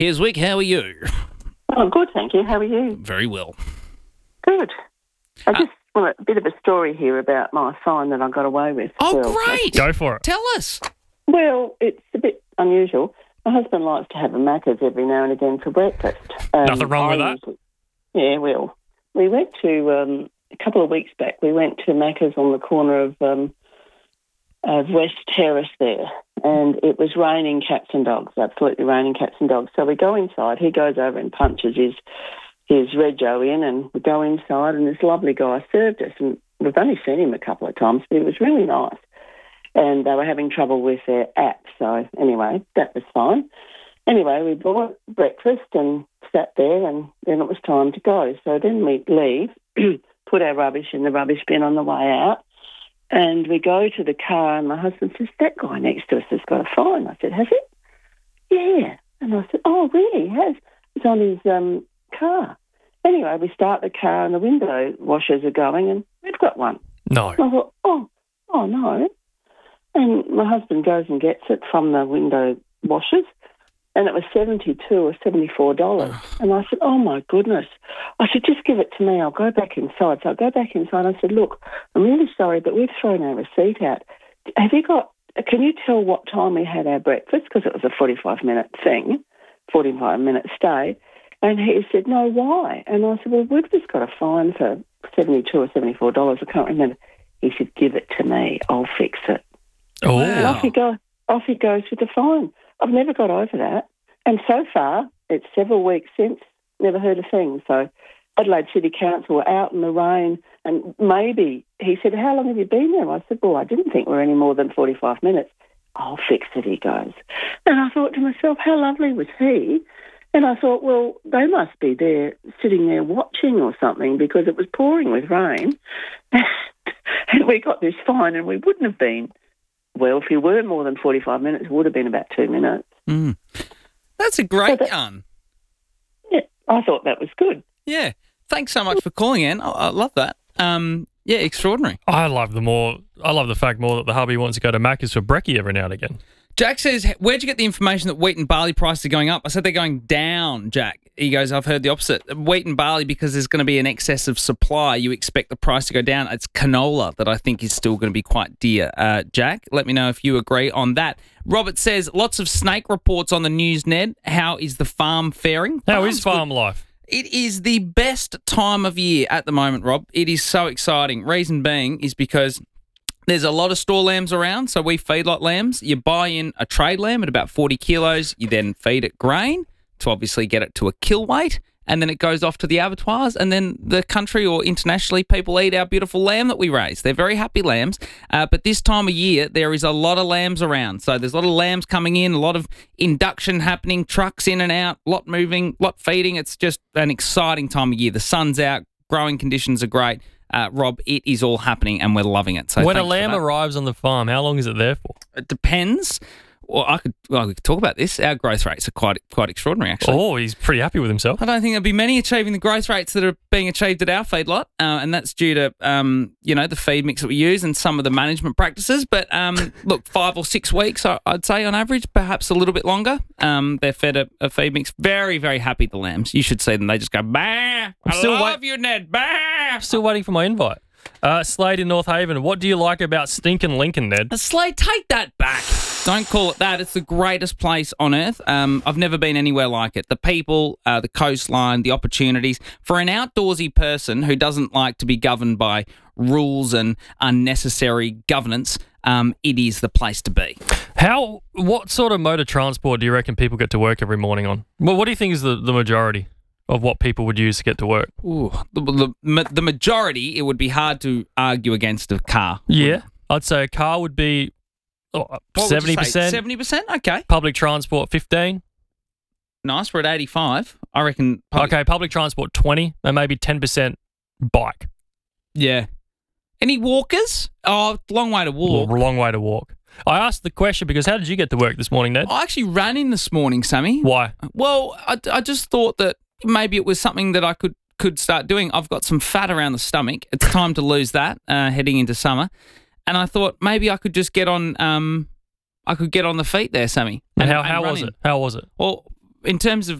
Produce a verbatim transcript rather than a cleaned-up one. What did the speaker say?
Here's Wick. How are you? Oh, good, thank you. How are you? Very well. Good. I just uh, want a bit of a story here about my fine that I got away with. Oh, well, great. Go for it. Tell us. Well, it's a bit unusual. My husband likes to have a Macca's every now and again for breakfast. Um, Nothing wrong with I that. usually- Yeah, well, we went to, um, a couple of weeks back, we went to Macca's on the corner of, um, of West Terrace there, and it was raining cats and dogs, absolutely raining cats and dogs. So we go inside, he goes over and punches his his rego in, and we go inside, and this lovely guy served us, and we've only seen him a couple of times, but it was really nice. And they were having trouble with their app, so anyway, that was fine. Anyway, we bought breakfast and sat there, and then it was time to go. So then we leave, put our rubbish in the rubbish bin on the way out, and we go to the car, and my husband says, that guy next to us has got a fine. I said, has it? Yeah. And I said, oh, really? He has. It's on his um, car. Anyway, we start the car, and the window washers are going, and we've got one. No. I thought, oh, oh, no. And my husband goes and gets it from the window washers, and it was seventy-two or seventy-four dollars. And I said, oh, my goodness. I said, just give it to me. I'll go back inside. So I go back inside. I said, look, I'm really sorry, but we've thrown our receipt out. Have you got, can you tell what time we had our breakfast? Because it was a forty-five minute thing, forty-five minute stay. And he said, no, why? And I said, well, we've just got a fine for seventy-two or seventy-four dollars. I can't remember. He said, give it to me. I'll fix it. Oh. And off he, go, off he goes with the fine. I've never got over that. And so far, it's several weeks since, never heard a thing. So Adelaide City Council were out in the rain, and maybe, he said, how long have you been there? I said, well, I didn't think we were any more than forty-five minutes. I'll fix it, he goes. And I thought to myself, how lovely was he? And I thought, well, they must be there, sitting there watching or something, because it was pouring with rain. And we got this fine, and we wouldn't have been, well, if you were more than forty-five minutes, it would have been about two minutes. Mm. That's a great So that- yarn. Yeah, I thought that was good. Yeah. Thanks so much for calling in. I, I love that. Um, yeah, extraordinary. I love the more. I love the fact more that the hubby wants to go to Macca's for brekkie every now and again. Jack says, where'd you get the information that wheat and barley prices are going up? I said they're going down, Jack. He goes, I've heard the opposite. Wheat and barley, because there's going to be an excess of supply, you expect the price to go down. It's canola that I think is still going to be quite dear. Uh, Jack, let me know if you agree on that. Robert says, lots of snake reports on the news, Ned. How is the farm faring? How Farm's is farm good. life? It is the best time of year at the moment, Rob. It is so exciting. Reason being is because there's a lot of store lambs around, so we feedlot lambs. You buy in a trade lamb at about forty kilos. You then feed it grain to obviously get it to a kill weight, and then it goes off to the abattoirs, and then the country or internationally people eat our beautiful lamb that we raise. They're very happy lambs, uh, but this time of year there is a lot of lambs around. So there's a lot of lambs coming in, a lot of induction happening, trucks in and out, lot moving, lot feeding. It's just an exciting time of year. The sun's out, growing conditions are great. Uh, Rob, it is all happening and we're loving it. So When a thanks for lamb that. arrives on the farm, how long is it there for? It depends. Well, I could well, we could talk about this. Our growth rates are quite quite extraordinary, actually. Oh, he's pretty happy with himself. I don't think there'll be many achieving the growth rates that are being achieved at our feedlot, uh, and that's due to um, you know the feed mix that we use and some of the management practices. But um, look, five or six weeks, I- I'd say on average, perhaps a little bit longer. Um, they're fed a, a feed mix. Very, very happy. The lambs. You should see them. They just go, bah! I still love wait- you, Ned. Bah! Still waiting for my invite. Uh, Slade in North Haven. What do you like about stinking Lincoln, Ned? Uh, Slade, take that back. Don't call it that. It's the greatest place on earth. Um, I've never been anywhere like it. The people, uh, the coastline, the opportunities. For an outdoorsy person who doesn't like to be governed by rules and unnecessary governance, um, it is the place to be. How? What sort of motor transport do you reckon people get to work every morning on? Well, what do you think is the, the majority of what people would use to get to work? Ooh, the, the, ma- the majority, it would be hard to argue against a car. Yeah, I'd say a car would be oh, What would you seventy say? percent. seventy percent? Okay. Public transport fifteen. Nice. We're at eighty-five. I reckon. Public, Okay, public transport twenty, and maybe ten percent bike. Yeah. Any walkers? Oh, long way to walk. Well, long way to walk. I asked the question because how did you get to work this morning, Ned? I actually ran in this morning, Sammy. Why? Well, I, I just thought that maybe it was something that I could, could start doing. I've got some fat around the stomach. It's time to lose that uh, heading into summer. And I thought maybe I could just get on um, I could get on the feet there, Sammy. And how how was run it? in. How was it? Well, in terms of